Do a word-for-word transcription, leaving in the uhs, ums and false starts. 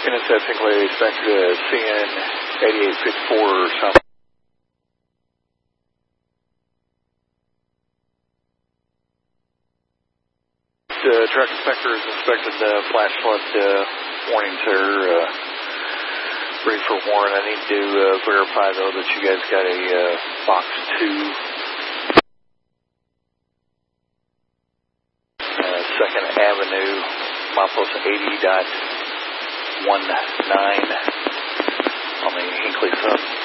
Units at Sinclair, expect to C N eighty-eight fifty-four or something. The track inspector has inspected the flash flood uh, warnings there. Uh, ready for warrant. I need to uh, verify, though, that you guys got a uh, box two. Uh, Second Avenue, milepost eighty point one nine on the Hinkley Sun.